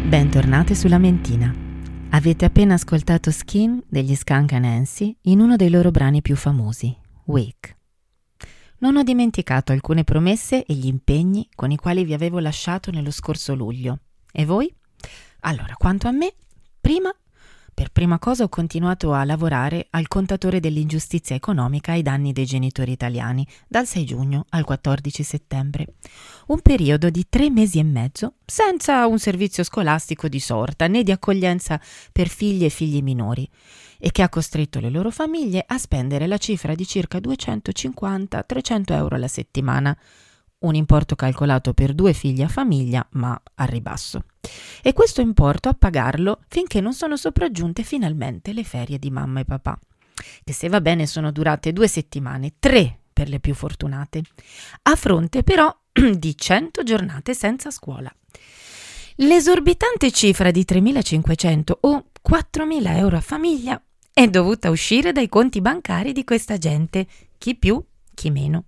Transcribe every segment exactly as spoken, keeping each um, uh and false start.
Bentornate sulla Mentina. Avete appena ascoltato Skin degli Skunk Anansi in uno dei loro brani più famosi, Wake. Non ho dimenticato alcune promesse e gli impegni con i quali vi avevo lasciato nello scorso luglio. E voi? Allora, quanto a me, prima, per prima cosa ho continuato a lavorare al contatore dell'ingiustizia economica ai danni dei genitori italiani, dal sei giugno al quattordici settembre. Un periodo di tre mesi e mezzo, senza un servizio scolastico di sorta né di accoglienza per figli e figli minori, e che ha costretto le loro famiglie a spendere la cifra di circa duecentocinquanta trecento euro alla settimana, un importo calcolato per due figli a famiglia, ma a ribasso. E questo importo a pagarlo finché non sono sopraggiunte finalmente le ferie di mamma e papà, che se va bene sono durate due settimane, tre per le più fortunate, a fronte però di cento giornate senza scuola. L'esorbitante cifra di tremilacinquecento o quattromila euro a famiglia è dovuta uscire dai conti bancari di questa gente, chi più, chi meno.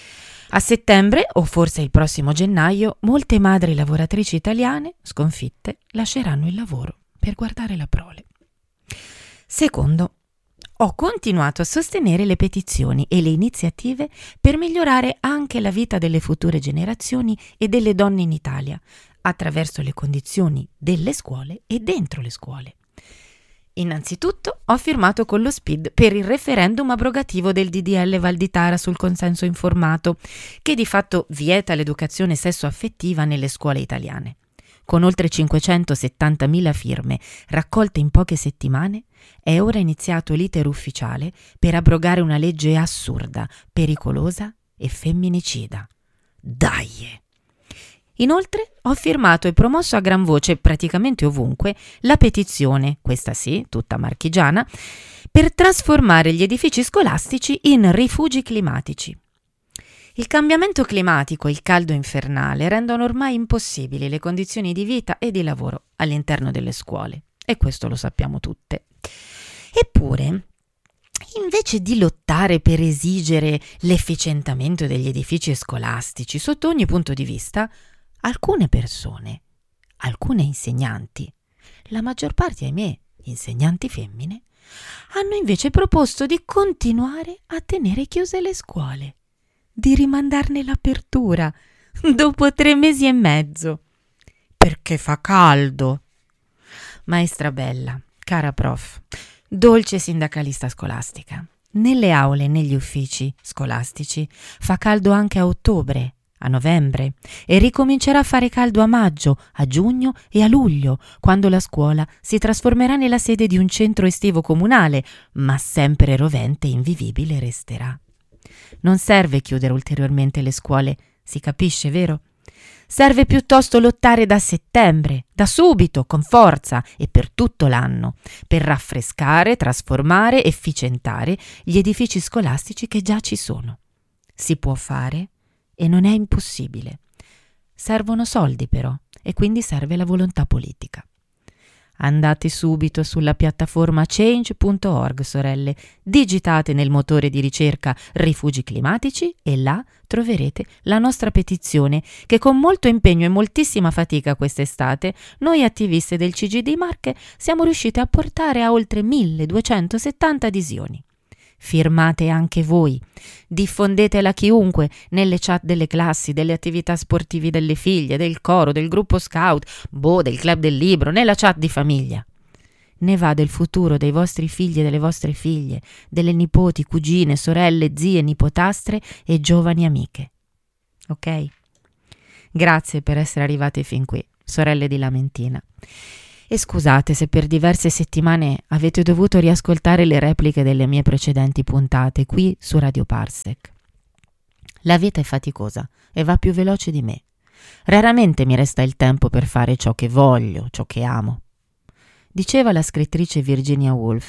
A settembre, o forse il prossimo gennaio, molte madri lavoratrici italiane, sconfitte, lasceranno il lavoro per guardare la prole. Secondo, ho continuato a sostenere le petizioni e le iniziative per migliorare anche la vita delle future generazioni e delle donne in Italia, attraverso le condizioni delle scuole e dentro le scuole. Innanzitutto ho firmato con lo S P I D per il referendum abrogativo del D D L Valditara sul consenso informato, che di fatto vieta l'educazione sessuaffettiva nelle scuole italiane. Con oltre cinquecentosettantamila firme raccolte in poche settimane, è ora iniziato l'iter ufficiale per abrogare una legge assurda, pericolosa e femminicida. Dai! Inoltre ho firmato e promosso a gran voce, praticamente ovunque, la petizione, questa sì, tutta marchigiana, per trasformare gli edifici scolastici in rifugi climatici. Il cambiamento climatico e il caldo infernale rendono ormai impossibili le condizioni di vita e di lavoro all'interno delle scuole, e questo lo sappiamo tutte. Eppure, invece di lottare per esigere l'efficientamento degli edifici scolastici sotto ogni punto di vista, alcune persone, alcune insegnanti, la maggior parte, ahimè, insegnanti femmine, hanno invece proposto di continuare a tenere chiuse le scuole, di rimandarne l'apertura dopo tre mesi e mezzo, perché fa caldo. Maestra bella, cara prof, dolce sindacalista scolastica, nelle aule e negli uffici scolastici fa caldo anche a ottobre, a novembre, e ricomincerà a fare caldo a maggio, a giugno e a luglio, quando la scuola si trasformerà nella sede di un centro estivo comunale, ma sempre rovente e invivibile resterà. Non serve chiudere ulteriormente le scuole, si capisce, vero? Serve piuttosto lottare da settembre, da subito, con forza e per tutto l'anno, per raffrescare, trasformare, efficientare gli edifici scolastici che già ci sono. Si può fare e non è impossibile. Servono soldi però, e quindi serve la volontà politica. Andate subito sulla piattaforma change punto org, sorelle, digitate nel motore di ricerca rifugi climatici e là troverete la nostra petizione che con molto impegno e moltissima fatica quest'estate noi attiviste del C G D Marche siamo riuscite a portare a oltre milleduecentosettanta adesioni. Firmate anche voi, diffondetela chiunque nelle chat delle classi, delle attività sportive delle figlie, del coro, del gruppo scout, boh, del club del libro, nella chat di famiglia. Ne va del futuro dei vostri figli e delle vostre figlie, delle nipoti, cugine, sorelle, zie, nipotastre e giovani amiche. Ok? Grazie per essere arrivate fin qui, sorelle di Lamentina. E scusate se per diverse settimane avete dovuto riascoltare le repliche delle mie precedenti puntate qui su Radio Parsec. La vita è faticosa e va più veloce di me. Raramente mi resta il tempo per fare ciò che voglio, ciò che amo. Diceva la scrittrice Virginia Woolf,